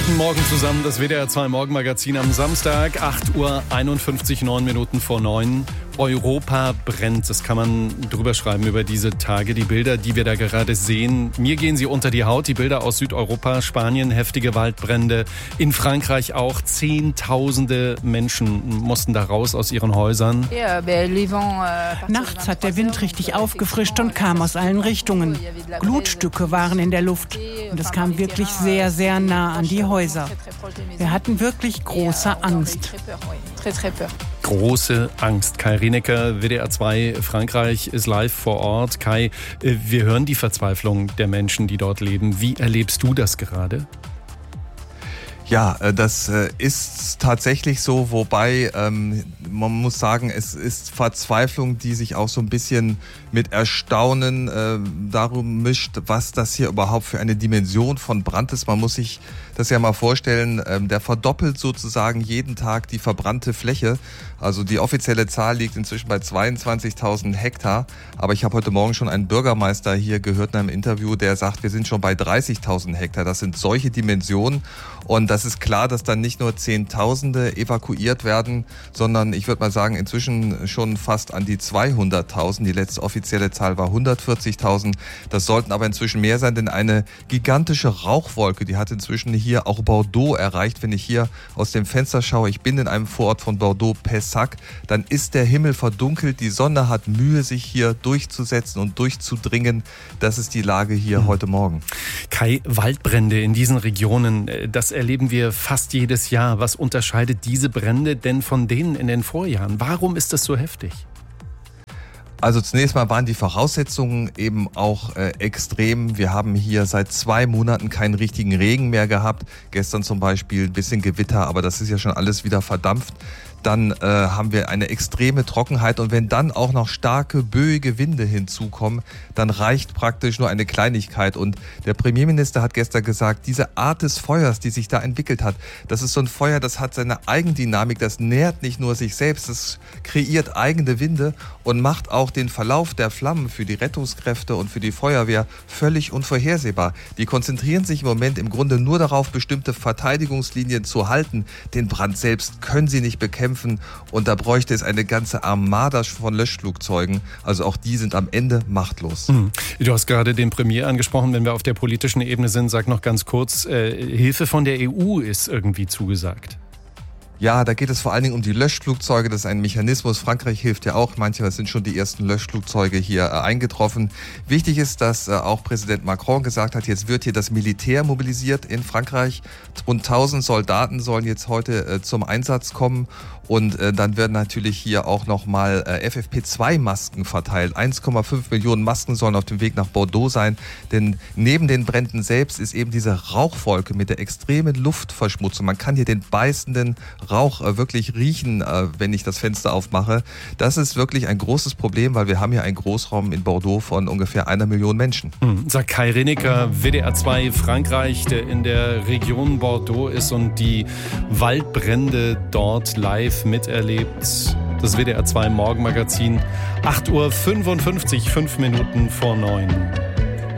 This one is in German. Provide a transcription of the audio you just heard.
Guten Morgen zusammen, das WDR 2 Morgenmagazin am Samstag, 8:51 Uhr, 9 Minuten vor 9. Europa brennt, das kann man drüber schreiben über diese Tage. Die Bilder, die wir da gerade sehen, mir gehen sie unter die Haut. Die Bilder aus Südeuropa, Spanien, heftige Waldbrände. In Frankreich auch Zehntausende Menschen mussten da raus aus ihren Häusern. Nachts hat der Wind richtig aufgefrischt und kam aus allen Richtungen. Glutstücke waren in der Luft und es kam wirklich sehr, sehr nah an die Häuser. Wir hatten wirklich große Angst. Große Angst. Kai Rinecker, WDR 2 Frankreich ist live vor Ort. Kai, wir hören die Verzweiflung der Menschen, die dort leben. Wie erlebst du das gerade? Ja, das ist tatsächlich so, wobei man muss sagen, es ist Verzweiflung, die sich auch so ein bisschen mit Erstaunen darum mischt, was das hier überhaupt für eine Dimension von Brand ist. Man muss sich das ja mal vorstellen, der verdoppelt sozusagen jeden Tag die verbrannte Fläche. Also die offizielle Zahl liegt inzwischen bei 22.000 Hektar. Aber ich habe heute Morgen schon einen Bürgermeister hier gehört in einem Interview, der sagt, wir sind schon bei 30.000 Hektar. Das sind solche Dimensionen. Und das ist klar, dass dann nicht nur Zehntausende evakuiert werden, sondern ich würde mal sagen, inzwischen schon fast an die 200.000. Die letzte offizielle Zahl war 140.000. Das sollten aber inzwischen mehr sein, denn eine gigantische Rauchwolke, die hat inzwischen hier auch Bordeaux erreicht. Wenn ich hier aus dem Fenster schaue, ich bin in einem Vorort von Bordeaux, Pessac, dann ist der Himmel verdunkelt. Die Sonne hat Mühe, sich hier durchzusetzen und durchzudringen. Das ist die Lage hier heute Morgen. Kai, Waldbrände in diesen Regionen, das erleben wir fast jedes Jahr. Was unterscheidet diese Brände denn von denen in den Vorjahren? Warum ist das so heftig? Also zunächst mal waren die Voraussetzungen eben auch extrem. Wir haben hier seit 2 Monaten keinen richtigen Regen mehr gehabt. Gestern zum Beispiel ein bisschen Gewitter, aber das ist ja schon alles wieder verdampft. Dann haben wir eine extreme Trockenheit und wenn dann auch noch starke, böige Winde hinzukommen, dann reicht praktisch nur eine Kleinigkeit. Und der Premierminister hat gestern gesagt, diese Art des Feuers, die sich da entwickelt hat, das ist so ein Feuer, das hat seine Eigendynamik, das nährt nicht nur sich selbst, das kreiert eigene Winde und macht auch den Verlauf der Flammen für die Rettungskräfte und für die Feuerwehr völlig unvorhersehbar. Die konzentrieren sich im Moment im Grunde nur darauf, bestimmte Verteidigungslinien zu halten. Den Brand selbst können sie nicht bekämpfen. Und da bräuchte es eine ganze Armada von Löschflugzeugen. Also auch die sind am Ende machtlos. Du hast gerade den Premier angesprochen. Wenn wir auf der politischen Ebene sind, sag noch ganz kurz, Hilfe von der EU ist irgendwie zugesagt. Ja, da geht es vor allen Dingen um die Löschflugzeuge. Das ist ein Mechanismus. Frankreich hilft ja auch. Manchmal sind schon die ersten Löschflugzeuge hier eingetroffen. Wichtig ist, dass auch Präsident Macron gesagt hat, jetzt wird hier das Militär mobilisiert in Frankreich. Rund 1000 Soldaten sollen jetzt heute zum Einsatz kommen. Und dann werden natürlich hier auch nochmal FFP2-Masken verteilt. 1,5 Millionen Masken sollen auf dem Weg nach Bordeaux sein. Denn neben den Bränden selbst ist eben diese Rauchwolke mit der extremen Luftverschmutzung. Man kann hier den beißenden Rauch wirklich riechen, wenn ich das Fenster aufmache. Das ist wirklich ein großes Problem, weil wir haben hier einen Großraum in Bordeaux von ungefähr 1 Million Menschen. Sagt Kai Rinecker, WDR 2 Frankreich, der in der Region Bordeaux ist und die Waldbrände dort live miterlebt. Das WDR 2 Morgenmagazin, 8:55 Uhr, 5 Minuten vor 9.